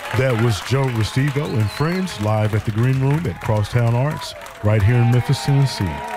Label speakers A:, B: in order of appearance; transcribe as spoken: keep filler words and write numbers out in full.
A: That was Joe Restivo and friends live at the Green Room at Crosstown Arts right here in Memphis, Tennessee.